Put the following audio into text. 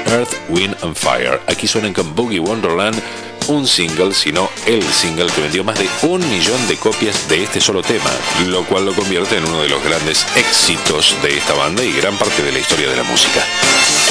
Earth, Wind and Fire. Aquí suenan con Boogie Wonderland, un single, sino el single que vendió más de 1 millón de copias de este solo tema, lo cual lo convierte en uno de los grandes éxitos de esta banda y gran parte de la historia de la música.